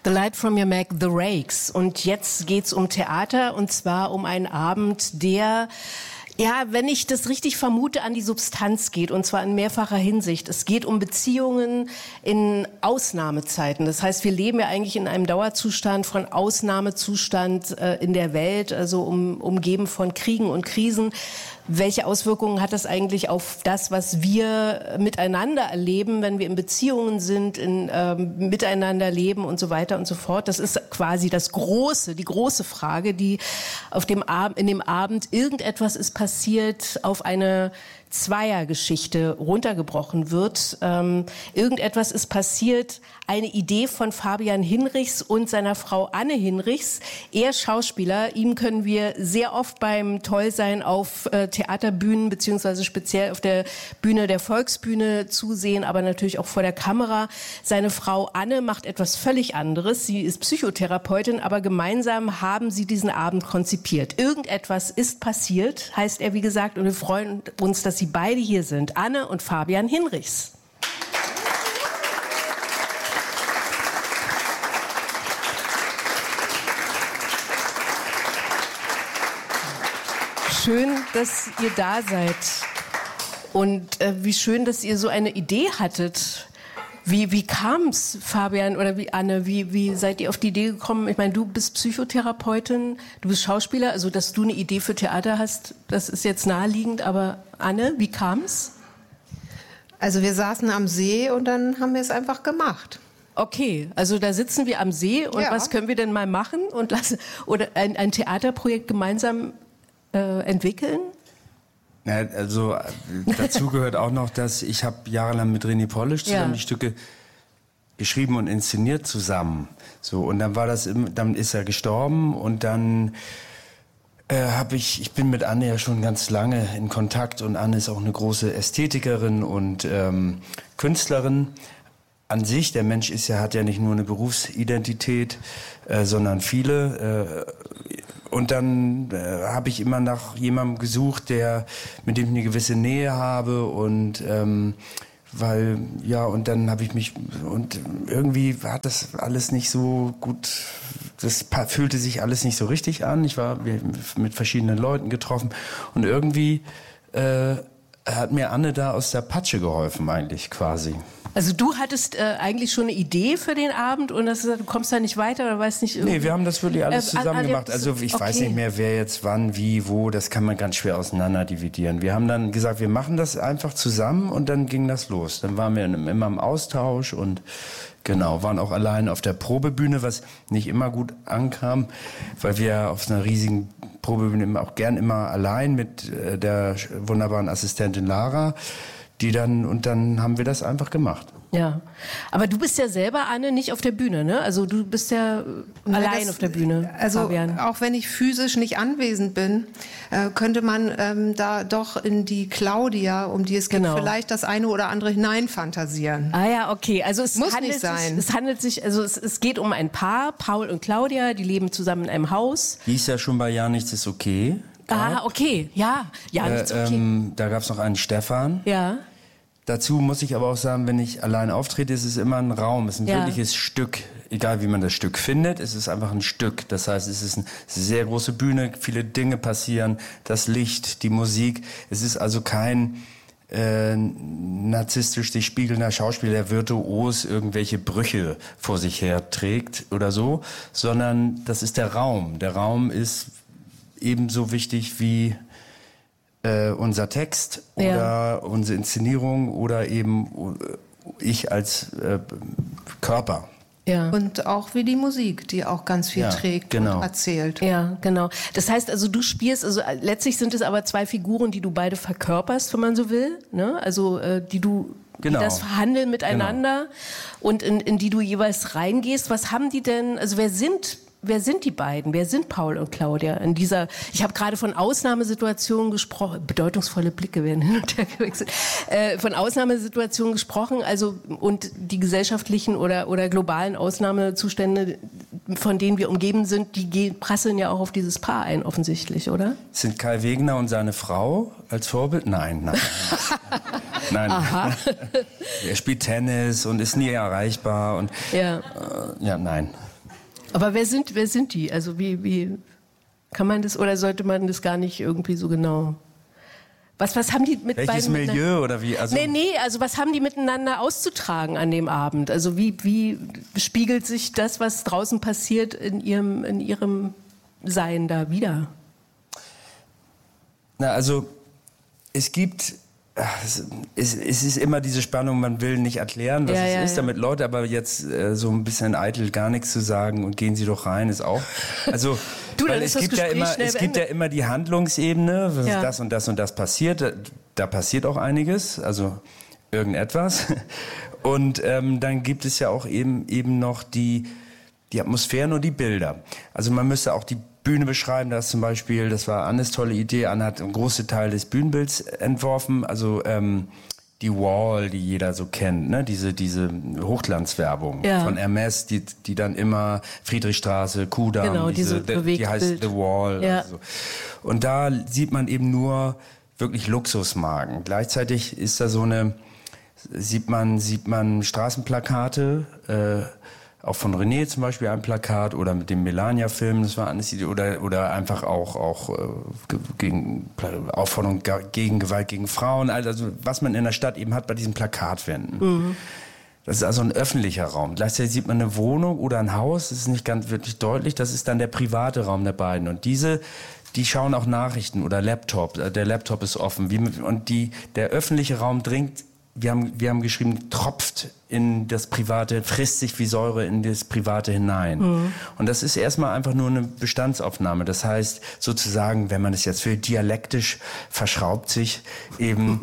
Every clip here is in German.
The Light from Your Mac, The Rakes. Und jetzt geht's um Theater, und zwar um einen Abend, der, ja, wenn ich das richtig vermute, an die Substanz geht, und zwar in mehrfacher Hinsicht. Es geht um Beziehungen in Ausnahmezeiten. Das heißt, wir leben ja eigentlich in einem Dauerzustand von Ausnahmezustand in der Welt, also umgeben von Kriegen und Krisen. Welche Auswirkungen hat das eigentlich auf das, was wir miteinander erleben, wenn wir in Beziehungen sind, miteinander leben und so weiter und so fort? Das ist quasi die große Frage, die in dem Abend irgendetwas ist passiert auf eine Zweiergeschichte runtergebrochen wird. Irgendetwas ist passiert, eine Idee von Fabian Hinrichs und seiner Frau Anne Hinrichs. Er Schauspieler, ihm können wir sehr oft beim Tollsein auf Theaterbühnen beziehungsweise speziell auf der Bühne der Volksbühne zusehen, aber natürlich auch vor der Kamera. Seine Frau Anne macht etwas völlig anderes. Sie ist Psychotherapeutin, aber gemeinsam haben sie diesen Abend konzipiert. Irgendetwas ist passiert, heißt er, wie gesagt, und wir freuen uns, dass Sie beide hier sind, Anne und Fabian Hinrichs. Schön, dass ihr da seid. Und wie schön, dass ihr so eine Idee hattet. Wie kam's, Fabian oder wie Anne? Wie seid ihr auf die Idee gekommen? Ich meine, du bist Psychotherapeutin, du bist Schauspieler, also dass du eine Idee für Theater hast, das ist jetzt naheliegend. Aber Anne, wie kam's? Also wir saßen am See und dann haben wir es einfach gemacht. Okay, also da sitzen wir am See und was können wir denn mal machen oder ein Theaterprojekt gemeinsam entwickeln? Ja, also dazu gehört auch noch, dass ich habe jahrelang mit René Polish zusammen die Stücke geschrieben und inszeniert zusammen. So, und dann dann ist er gestorben und dann ich bin mit Anne ja schon ganz lange in Kontakt, und Anne ist auch eine große Ästhetikerin und Künstlerin. An sich, der Mensch hat ja nicht nur eine Berufsidentität, sondern viele. Und dann habe ich immer nach jemandem gesucht, mit dem ich eine gewisse Nähe habe, und und dann habe ich und irgendwie hat das alles nicht so gut, das fühlte sich alles nicht so richtig an. Ich war mit verschiedenen Leuten getroffen, und irgendwie hat mir Anne da aus der Patsche geholfen eigentlich quasi. Also du hattest eigentlich schon eine Idee für den Abend und du kommst da nicht weiter oder weißt nicht irgendwie... Nee, wir haben das wirklich alles zusammen gemacht. Also ich weiß nicht mehr, wer jetzt wann, wie, wo, das kann man ganz schwer auseinander dividieren. Wir haben dann gesagt, wir machen das einfach zusammen, und dann ging das los. Dann waren wir immer im Austausch und waren auch allein auf der Probebühne, was nicht immer gut ankam, weil wir auf einer riesigen Probebühne auch gern immer allein mit der wunderbaren Assistentin Lara, dann haben wir das einfach gemacht. Ja, aber du bist ja selber, Anne, nicht auf der Bühne, ne? Also du bist ja allein auf der Bühne, also Fabian. Auch wenn ich physisch nicht anwesend bin, könnte man da doch in die Claudia, um die es geht, vielleicht das eine oder andere hineinfantasieren. Ah ja, okay. Also es handelt sich, es geht um ein Paar, Paul und Claudia, die leben zusammen in einem Haus. Hieß ja schon bei Ja, nichts ist okay. Ah, okay, ja, nichts okay. Da gab es noch einen Stefan. Ja. Dazu muss ich aber auch sagen, wenn ich allein auftrete, ist es immer ein Raum, es ist ein wirkliches Stück. Egal wie man das Stück findet, es ist einfach ein Stück. Das heißt, es ist eine sehr große Bühne, viele Dinge passieren, das Licht, die Musik. Es ist also kein narzisstisch sich spiegelnder Schauspieler, der virtuos irgendwelche Brüche vor sich her trägt oder so, sondern das ist der Raum. Der Raum ist ebenso wichtig wie unser Text oder unsere Inszenierung oder eben ich als Körper. Ja. Und auch wie die Musik, die auch ganz viel trägt und erzählt. Ja, genau. Das heißt also, du spielst, also letztlich sind es aber zwei Figuren, die du beide verkörperst, wenn man so will, ne? Also die das verhandeln miteinander und in die du jeweils reingehst. Was haben die denn, also wer sind die beiden? Wer sind Paul und Claudia in dieser, ich habe gerade von Ausnahmesituationen gesprochen, bedeutungsvolle Blicke werden hin und her gewechselt, von Ausnahmesituationen gesprochen, also und die gesellschaftlichen oder globalen Ausnahmezustände, von denen wir umgeben sind, die prasseln ja auch auf dieses Paar ein, offensichtlich, oder? Sind Kai Wegener und seine Frau als Vorbild? Nein. Nein. Aha. Er spielt Tennis und ist nie erreichbar und nein. Aber wer sind die? Also wie kann man das, oder sollte man das gar nicht irgendwie so genau... Was haben die mit Welches Milieu oder wie? Also also was haben die miteinander auszutragen an dem Abend? Also wie spiegelt sich das, was draußen passiert, in ihrem Sein da wieder? Na, also es ist immer diese Spannung, man will nicht erklären, was es ist, damit Leute aber jetzt so ein bisschen eitel gar nichts zu sagen und gehen sie doch rein, ist auch. Also es gibt ja immer die Handlungsebene, das und das und das passiert, da passiert auch einiges, also irgendetwas. Und dann gibt es ja auch eben noch die Atmosphären und die Bilder. Also man müsste auch die Bühne beschreiben, das war Annes tolle Idee. Anne hat einen großen Teil des Bühnenbilds entworfen, also die Wall, die jeder so kennt, ne? Diese Hochglanzwerbung von Hermes, die dann immer Friedrichstraße, Kudamm, genau, die heißt The Wall. Ja. Also. Und da sieht man eben nur wirklich Luxusmarken. Gleichzeitig ist da sieht man Straßenplakate, auch von René zum Beispiel ein Plakat oder mit dem Melania-Film, das war Annes Idee, oder einfach auch gegen Aufforderung gegen Gewalt gegen Frauen, also was man in der Stadt eben hat bei diesen Plakatwänden. Mhm. Das ist also ein öffentlicher Raum. Gleichzeitig sieht man eine Wohnung oder ein Haus, das ist nicht ganz wirklich deutlich, das ist dann der private Raum der beiden. Und die schauen auch Nachrichten oder Laptop, der Laptop ist offen. Und der öffentliche Raum dringt, wir haben geschrieben, tropft in das Private, frisst sich wie Säure in das Private hinein. Mhm. Und das ist erstmal einfach nur eine Bestandsaufnahme. Das heißt, sozusagen, wenn man es jetzt will, dialektisch verschraubt sich eben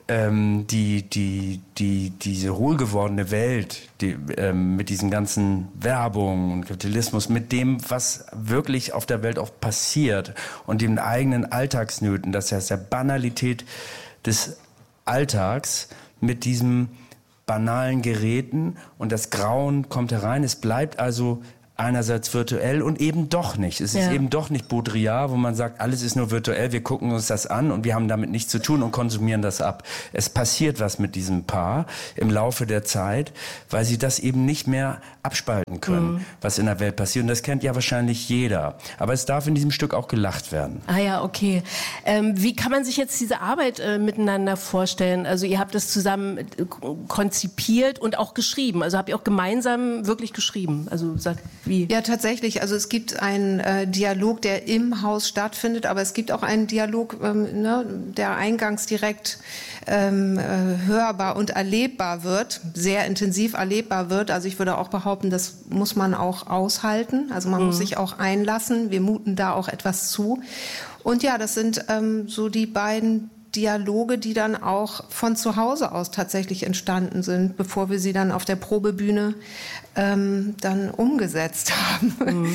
diese hohlgewordene Welt, mit diesen ganzen Werbung und Kapitalismus, mit dem, was wirklich auf der Welt auch passiert und den eigenen Alltagsnöten, das heißt der Banalität des Alltags, mit diesen banalen Geräten, und das Grauen kommt herein. Es bleibt also einerseits virtuell und eben doch nicht. Es ist eben doch nicht Baudrillard, wo man sagt, alles ist nur virtuell, wir gucken uns das an und wir haben damit nichts zu tun und konsumieren das ab. Es passiert was mit diesem Paar im Laufe der Zeit, weil sie das eben nicht mehr abspalten können, was in der Welt passiert. Und das kennt ja wahrscheinlich jeder. Aber es darf in diesem Stück auch gelacht werden. Ah ja, okay. Wie kann man sich jetzt diese Arbeit miteinander vorstellen? Also ihr habt das zusammen konzipiert und auch geschrieben. Also habt ihr auch gemeinsam wirklich geschrieben? Also sagt wie? Ja, tatsächlich. Also es gibt einen Dialog, der im Haus stattfindet, aber es gibt auch einen Dialog, der eingangs direkt hörbar und erlebbar wird, sehr intensiv erlebbar wird. Also ich würde auch behaupten, das muss man auch aushalten. Also man muss sich auch einlassen. Wir muten da auch etwas zu. Und ja, das sind so die beiden Dialoge, die dann auch von zu Hause aus tatsächlich entstanden sind, bevor wir sie dann auf der Probebühne dann umgesetzt haben.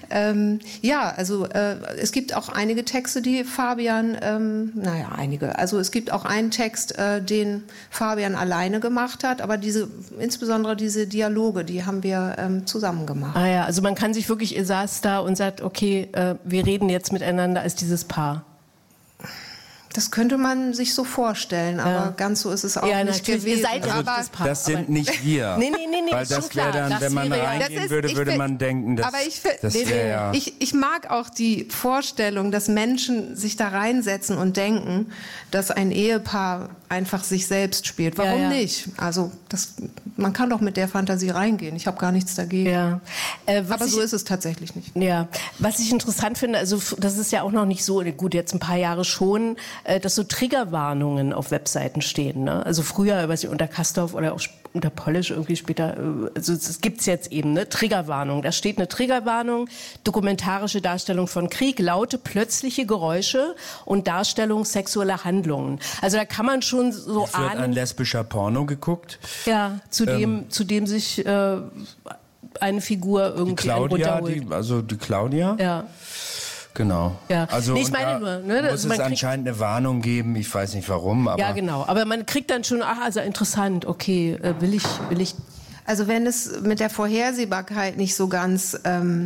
Es gibt auch einige Texte, die Fabian, also es gibt auch einen Text, den Fabian alleine gemacht hat, aber insbesondere diese Dialoge, die haben wir zusammen gemacht. Ah ja, also man kann sich wirklich, ihr saß da und sagt, okay, wir reden jetzt miteinander als dieses Paar. Das könnte man sich so vorstellen, aber ganz so ist es auch nicht gewesen. Ihr seid ja das Paar, das sind nicht wir. Nee, weil das wäre dann, wenn man reingehen würde, würde man denken, ich mag auch die Vorstellung, dass Menschen sich da reinsetzen und denken, dass ein Ehepaar einfach sich selbst spielt. Warum nicht? Also man kann doch mit der Fantasie reingehen. Ich habe gar nichts dagegen. Ja. Aber so ist es tatsächlich nicht. Ja, was ich interessant finde, also das ist ja auch noch nicht so, gut, jetzt ein paar Jahre schon, dass so Triggerwarnungen auf Webseiten stehen. Ne? Also früher, weiß ich, unter Castorf oder auch unter Polish irgendwie später, also das gibt's jetzt eben, ne? Triggerwarnung. Da steht eine Triggerwarnung, dokumentarische Darstellung von Krieg, laute, plötzliche Geräusche und Darstellung sexueller Handlungen. Also da kann man schon so ahnen. Wird ein lesbischer Porno geguckt? Ja, zu dem sich eine Figur irgendwie runterholt. Die Claudia? Ja. Genau. Ja. Also ich meine nur, ne, muss es anscheinend eine Warnung geben, ich weiß nicht warum. Aber ja, genau. Aber man kriegt dann schon, also interessant, okay, will ich. Also wenn es mit der Vorhersehbarkeit nicht so ganz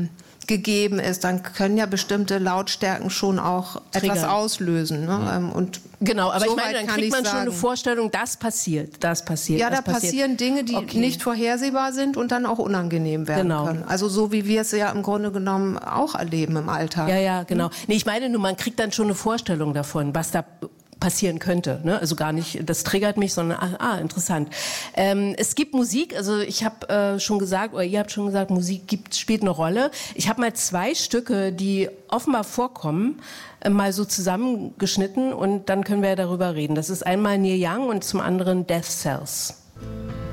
gegeben ist, dann können ja bestimmte Lautstärken schon auch etwas auslösen. Ne? Und genau, aber ich meine, dann kriegt man schon eine Vorstellung, das passiert. Ja, da passieren Dinge, die nicht vorhersehbar sind und dann auch unangenehm werden können. Also so wie wir es ja im Grunde genommen auch erleben im Alltag. Ja, genau. Nee, ich meine nur, man kriegt dann schon eine Vorstellung davon, was da passieren könnte, ne? Also gar nicht, das triggert mich, sondern interessant. Es gibt Musik, also ich habe schon gesagt, oder ihr habt schon gesagt, Musik spielt eine Rolle. Ich habe mal 2 Stücke, die offenbar vorkommen, mal so zusammengeschnitten und dann können wir ja darüber reden. Das ist einmal Neil Young und zum anderen Death Cells.